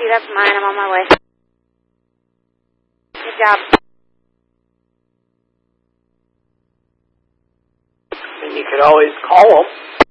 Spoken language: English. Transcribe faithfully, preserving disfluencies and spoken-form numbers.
you. That's mine. I'm on my way. Good job. And you could always call them.